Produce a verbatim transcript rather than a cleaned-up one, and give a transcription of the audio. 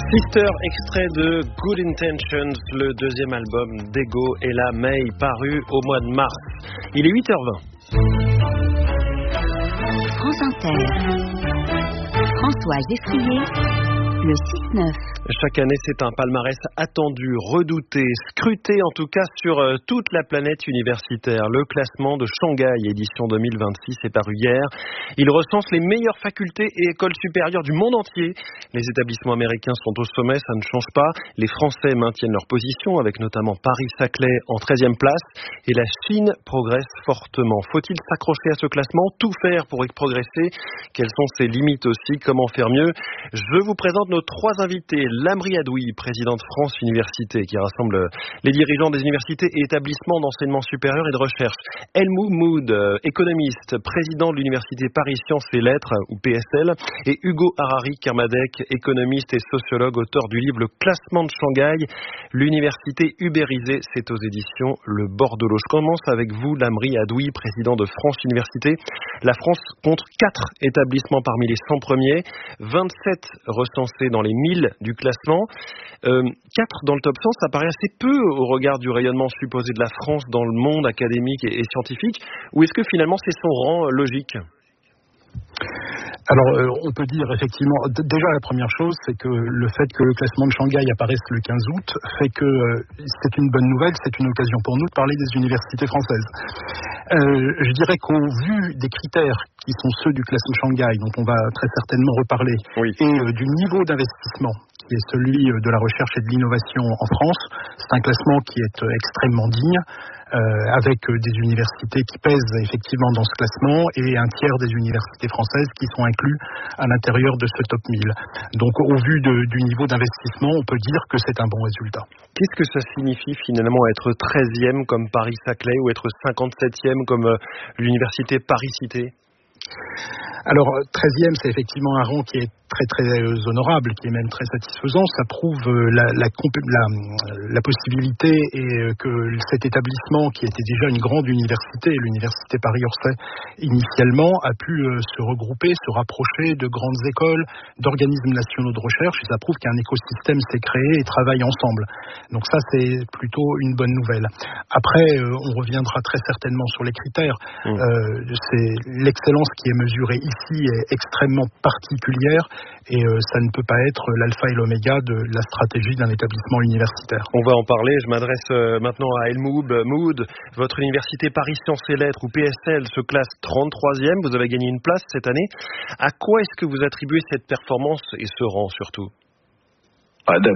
Sister, extrait de Good Intentions, le deuxième album d'Ego et la May, paru au mois de mars. Il est huit heures vingt. France Inter. François Geffrier, le six neuf. Chaque année, c'est un palmarès attendu, redouté, scruté en tout cas sur toute la planète universitaire. Le classement de Shanghai, édition deux mille vingt-six, est paru hier. Il recense les meilleures facultés et écoles supérieures du monde entier. Les établissements américains sont au sommet, ça ne change pas. Les Français maintiennent leur position, avec notamment Paris-Saclay en treizième place. Et la Chine progresse fortement. Faut-il s'accrocher à ce classement, tout faire pour y progresser? Quelles sont ses limites aussi? Comment faire mieux? Je vous présente nos trois invités. Lamri Adoui, président de France Université, qui rassemble les dirigeants des universités et établissements d'enseignement supérieur et de recherche. Helmut Mood, économiste, président de l'université Paris Sciences et Lettres, ou P S L. Et Hugo Harari-Kermadec, économiste et sociologue, auteur du livre Le classement de Shanghai, l'université ubérisée. C'est aux éditions Le Bordelot. Je commence avec vous, Lamri Adoui, président de France Université. La France compte quatre établissements parmi les cent premiers, vingt-sept recensés dans les mille du classement. Euh, quatre dans le top cent, ça paraît assez peu au regard du rayonnement supposé de la France dans le monde académique et, et scientifique. Ou est-ce que finalement c'est son rang euh, logique ? Alors, euh, on peut dire effectivement, d- déjà la première chose, c'est que le fait que le classement de Shanghai apparaisse le quinze août fait que euh, c'est une bonne nouvelle, c'est une occasion pour nous de parler des universités françaises. Euh, je dirais qu'au vu des critères qui sont ceux du classement Shanghai, dont on va très certainement reparler, oui. et euh, du niveau d'investissement qui est celui de la recherche et de l'innovation en France, c'est un classement qui est euh, extrêmement digne, euh, avec euh, des universités qui pèsent effectivement dans ce classement et un tiers des universités françaises qui sont inclus à l'intérieur de ce top mille. Donc au vu de, du niveau d'investissement, on peut dire que c'est un bon résultat. Qu'est-ce que ça signifie finalement être treizième comme Paris-Saclay ou être cinquante-septième comme euh, l'université Paris-Cité ? Alors, treizième, c'est effectivement un rang qui est très très honorable, qui est même très satisfaisant. Ça prouve la, la, la, la possibilité et que cet établissement, qui était déjà une grande université, l'université Paris-Orsay initialement, a pu se regrouper, se rapprocher de grandes écoles, d'organismes nationaux de recherche, et ça prouve qu'un écosystème s'est créé et travaille ensemble. Donc ça, c'est plutôt une bonne nouvelle. Après, on reviendra très certainement sur les critères. Mmh. Euh, c'est l'excellence qui est mesurée ici est extrêmement particulière. Et euh, ça ne peut pas être l'alpha et l'oméga de la stratégie d'un établissement universitaire. On va en parler. Je m'adresse euh, maintenant à Helmut Mood. Votre université Paris Sciences et Lettres, ou P S L, se classe trente-troisième. Vous avez gagné une place cette année. À quoi est-ce que vous attribuez cette performance et ce rang surtout ?